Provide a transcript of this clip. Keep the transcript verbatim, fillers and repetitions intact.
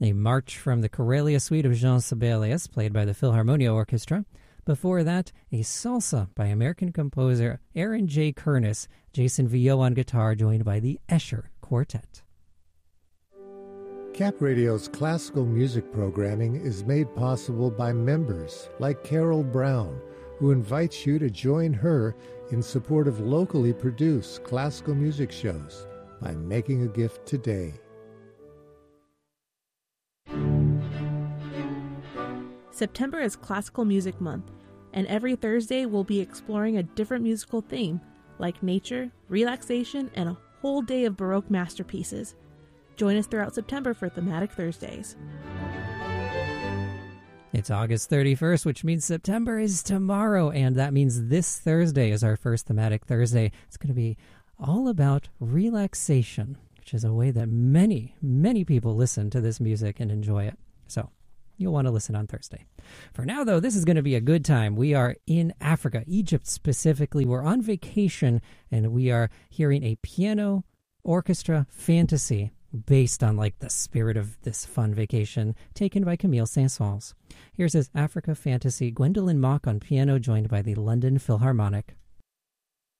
a march from the Karelia Suite of Jean Sibelius, played by the Philharmonia Orchestra. Before that, a salsa by American composer Aaron J. Kernis, Jason Villot on guitar, joined by the Escher Quartet. Cap Radio's classical music programming is made possible by members like Carol Brown, who invites you to join her in support of locally produced classical music shows by making a gift today. September is Classical Music Month, and every Thursday we'll be exploring a different musical theme, like nature, relaxation, and a whole day of Baroque masterpieces. Join us throughout September for Thematic Thursdays. It's August thirty-first, which means September is tomorrow, and that means this Thursday is our first Thematic Thursday. It's going to be all about relaxation, which is a way that many, many people listen to this music and enjoy it. So you'll want to listen on Thursday. For now, though, this is going to be a good time. We are in Africa, Egypt specifically. We're on vacation, and we are hearing a piano orchestra fantasy based on like the spirit of this fun vacation, taken by Camille Saint-Saëns. Here's his Africa fantasy, Gwendolyn Mock on piano, joined by the London Philharmonic.